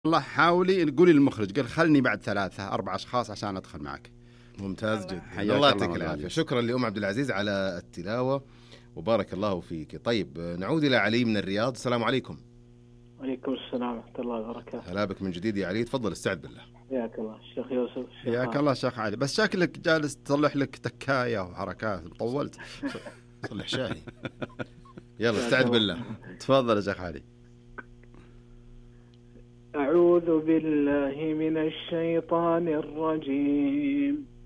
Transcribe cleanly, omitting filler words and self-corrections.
الله حاولي نقولي للمخرج، قال خلني بعد 3-4 أشخاص عشان أدخل معك. ممتاز جدا، حياك الله الله يعطيك العافية. شكرا لأم عبد العزيز على التلاوة وبارك الله فيك. طيب نعود إلى علي من الرياض. السلام عليكم. وعليكم السلام ورحمة الله وبركاته. هلا بك من جديد يا علي، تفضل استعد بالله. حياك الله الشيخ يوسف. حياك الله شيخ علي، بس شكلك جالس تصلح لك تكاية وحركات، طولت. صلح شاهي. يلا استعد بالله. تفضل يا شيخ علي. أعوذ بالله من الشيطان الرجيم.